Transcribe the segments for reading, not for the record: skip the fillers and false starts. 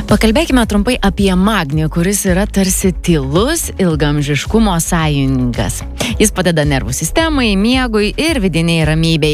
Pakalbėkime trumpai apie magnį, kuris yra tarsi tylus ilgamžiškumo sąjungininkas. Jis padeda nervų sistemai, miegui ir vidiniai ramybei.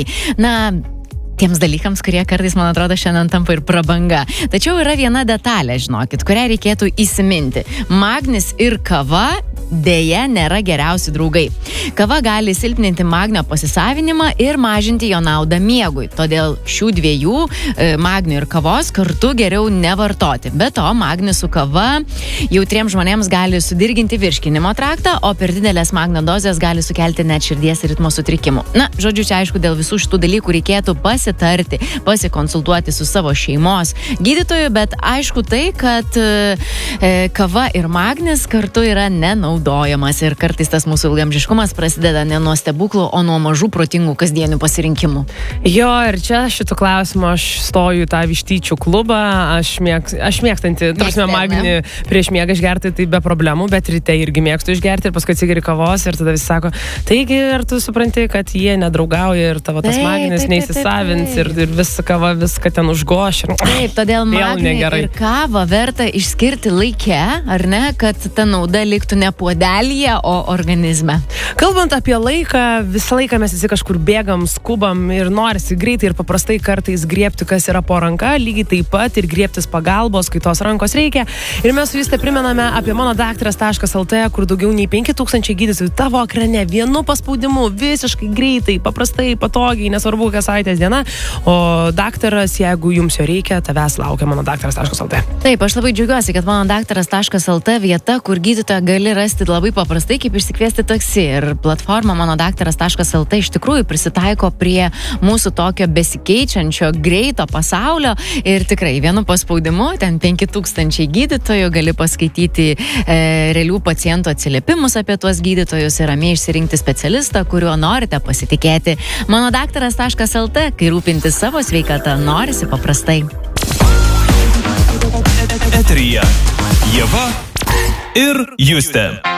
Tiems dalykams, kurie kartais, man atrodo, šiandien tampa ir prabanga. Tačiau yra viena detalė, žinokit, kurią reikėtų įsiminti. Magnis ir kava dėja nėra geriausi draugai. Kava gali silpninti magnio pasisavinimą ir mažinti jo naudą miegui. Todėl šių dviejų, magnio ir kavos, kartu geriau nevartoti. Be to, magnis su kava jautriems žmonėms gali sudirginti virškinimo traktą, o per didelės magnio dozės gali sukelti net širdies ritmo sutrikimų. Žodžiu, čia aišku, dėl visų šitų dalykų reikėtų pasitarti, pasikonsultuoti su savo šeimos gydytoju, bet aišku tai, kad kava ir magnis kartu yra nenaudojamas ir kartais tas mūsų ilgamžiškumas prasideda ne nuo stebuklų, o nuo mažų protingų kasdienių pasirinkimų. Jo, ir čia šitų klausimų aš stoju į tą vištyčių klubą, aš mėgstanti, tarsi magnį prieš miegą išgerti, tai be problemų, bet ryte irgi mėgstu išgerti ir paskui atsigeri kavos ir tada visi sako, taigi ir tu supranti, kad jie nedraugauja ir tavo tas magnis neįsisavins ir visa kava viską ten užgoš. Taip, todėl magnį ir kavą verta išskirti laike, ar ne, kad ta nauda liktų ne puodelyje, o organizme. Kalbant apie laiką, visą laiką mes visi kažkur bėgam, skubam ir norisi greitai ir paprastai kartais griebti, kas yra po ranka, lygiai taip pat ir griebtis pagalbos, kai tos rankos reikia. Ir mes su jūs primename apie monodaktaras.lt, kur daugiau nei 5000 gydytojų tavo ekrane vienu paspaudimu, visiškai greitai, paprastai, patogiai, nesvarbu, kokia savaitės diena, o daktaras, jeigu jums jo reikia, tavęs laukia monodaktaras.lt. Taip, aš labai džiaugiuosi, kad monodaktaras.lt vieta, kur gydytoją gali rasti labai paprastai, kaip išsikviesti taksi. Ir platforma monodaktaras.lt iš tikrųjų prisitaiko prie mūsų tokio besikeičiančio greito pasaulio ir tikrai vienu paspaudimu, ten 5000 gydytojų, gali paskaityti realių pacientų atsiliepimus apie tuos gydytojus ir ramiai išsirinkti specialistą, kuriuo norite pasitikėti. monodaktaras.lt, kai rūpintis savo sveikatą norisi paprastai. Eteryje Ieva ir Justė.